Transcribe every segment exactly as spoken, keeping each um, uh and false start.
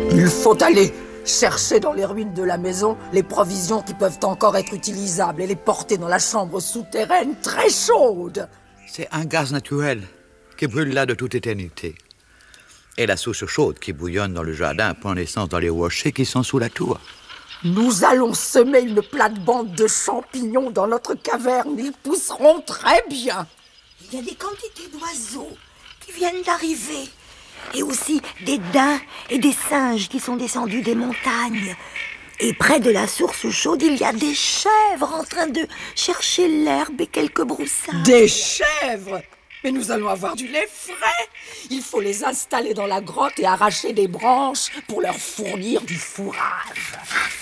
Il faut aller chercher dans les ruines de la maison les provisions qui peuvent encore être utilisables et les porter dans la chambre souterraine très chaude. C'est un gaz naturel qui brûle là de toute éternité. Et la source chaude qui bouillonne dans le jardin prend naissance dans les rochers qui sont sous la tour. Nous allons semer une plate-bande de champignons dans notre caverne. Ils pousseront très bien. Il y a des quantités d'oiseaux qui viennent d'arriver. Et aussi des daims et des singes qui sont descendus des montagnes. Et près de la source chaude, il y a des chèvres en train de chercher l'herbe et quelques broussailles. Des chèvres? Mais nous allons avoir du lait frais. Il faut les installer dans la grotte et arracher des branches pour leur fournir du fourrage.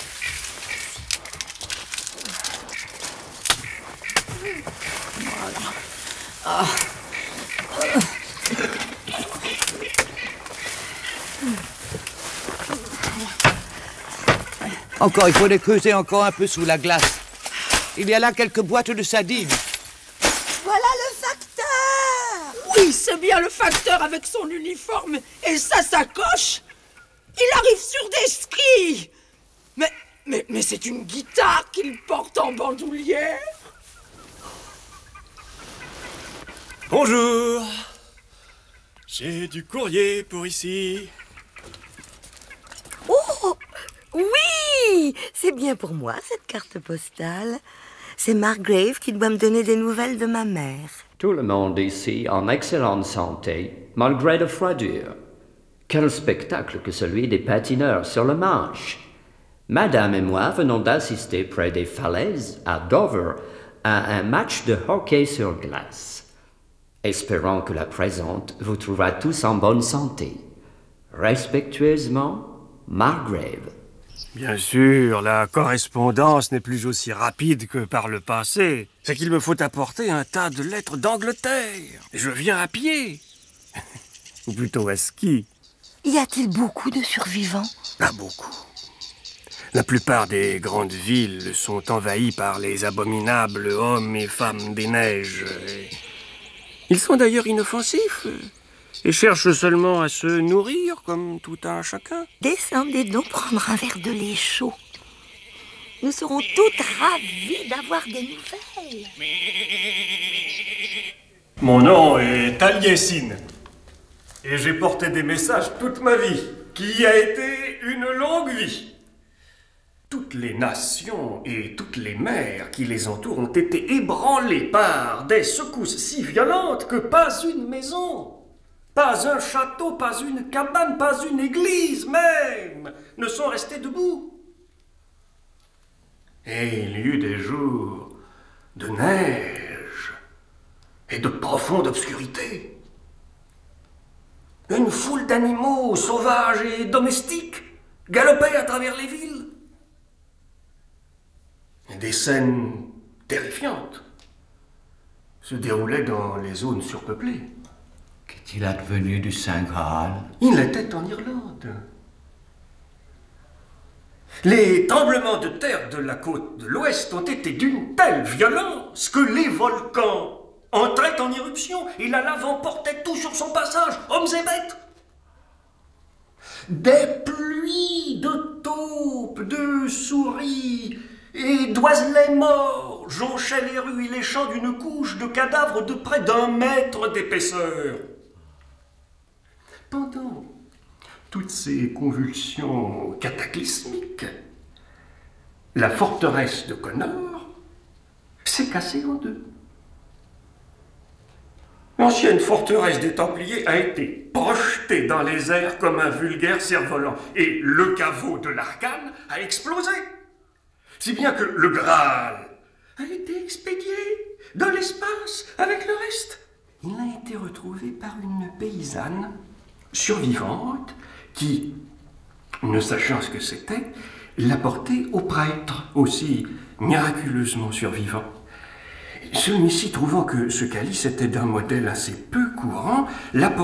Voilà. Ah. Encore, il faudrait creuser encore un peu sous la glace. Il y a là quelques boîtes de sardines. Voilà le facteur! Oui, c'est bien le facteur avec son uniforme et sa sacoche. Il arrive sur des skis. Mais, mais, mais c'est une guitare qu'il porte en bandoulière. Bonjour. J'ai du courrier pour ici. Oh! Oui! C'est bien pour moi, cette carte postale. C'est Margrave qui doit me donner des nouvelles de ma mère. Tout le monde ici en excellente santé, malgré la froidure. Quel spectacle que celui des patineurs sur le Manche. Madame et moi venons d'assister près des falaises, à Dover, à un match de hockey sur glace. Espérons que la présente vous trouvera tous en bonne santé. Respectueusement, Margrave. Bien sûr, la correspondance n'est plus aussi rapide que par le passé. C'est qu'il me faut apporter un tas de lettres d'Angleterre. Je viens à pied. Ou plutôt à ski. Y a-t-il beaucoup de survivants? Pas beaucoup. La plupart des grandes villes sont envahies par les abominables hommes et femmes des neiges. Ils sont d'ailleurs inoffensifs et cherchent seulement à se nourrir comme tout un chacun. Descendez donc prendre un verre de lait chaud. Nous serons toutes ravies d'avoir des nouvelles. Mon nom est Taliesin et j'ai porté des messages toute ma vie, qui a été une longue vie. Toutes les nations et toutes les mers qui les entourent ont été ébranlées par des secousses si violentes que pas une maison, pas un château, pas une cabane, pas une église même ne sont restés debout. Et il y eut des jours de neige et de profonde obscurité. Une foule d'animaux sauvages et domestiques galopaient à travers les villes. Des scènes terrifiantes se déroulaient dans les zones surpeuplées. Qu'est-il advenu du Saint Graal? Il était en Irlande. Les tremblements de terre de la côte de l'Ouest ont été d'une telle violence que les volcans entraient en éruption et la lave emportait tout sur son passage, hommes et bêtes. Des pluies de taupes, de souris et d'oiselets morts jonchaient les rues et les champs d'une couche de cadavres de près d'un mètre d'épaisseur. Pendant toutes ces convulsions cataclysmiques, la forteresse de Connor s'est cassée en deux. L'ancienne forteresse des Templiers a été projetée dans les airs comme un vulgaire cerf-volant et le caveau de l'arcane a explosé. Si bien que le Graal a été expédié dans l'espace avec le reste. Il a été retrouvé par une paysanne survivante qui, ne sachant ce que c'était, l'a porté au prêtre, aussi miraculeusement survivant. Celui-ci, trouvant que ce calice était d'un modèle assez peu courant, l'a porté